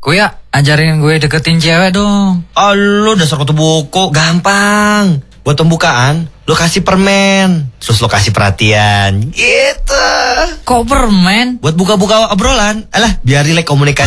Kuya, ajarin gue deketin cewek dong. Oh, lu dasar kutu buku, gampang. Buat pembukaan, lu kasih permen, terus lu kasih perhatian, gitu. Kok permen? Buat buka-buka obrolan, alah biar rileks komunikasi.